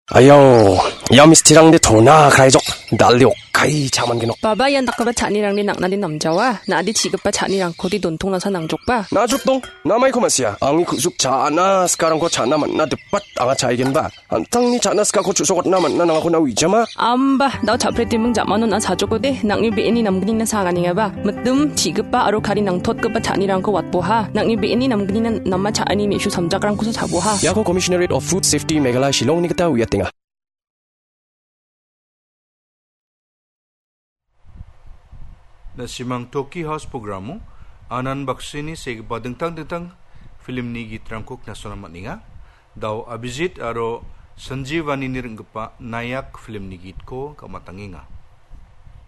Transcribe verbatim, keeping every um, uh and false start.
Ayaw, yamisti랑 데 도나 가이족 날리 오카이 자만기노. Baba yan nakaba chanirang ni nak na din namjawa. Na adi chigap pa chanirang ko di dontong na sa nangjok pa. 나죽동 남아이 코마시야. 앙이 구숙 자나 스카랑 거 자나 만나 듯밭 앙아 차이겐 바. 안탕니 자나 스카 거 주소got 나 만나 나가 나 위자마. Amba, daw chapre timung jamano na sajo ko de nang ibi ni namgni na sagani nga ba. Matum chigap pa aro kari nang tot ka pa chanirang ko watpo ha. Nang ibi ni namgni na namma chaani mi shu samjakrang ko sa sabo ha. 야고 Commissionerate of Food Safety 메갈라 실롱니 그따 위야땡아. Na simang Toki House programo, anan baksini sa badengtang-dengtang film ni gitrangkok na sonamat ninga, daw abizit aro Sanjeevani nirenggepa nayak film ni git ko kamatanginga.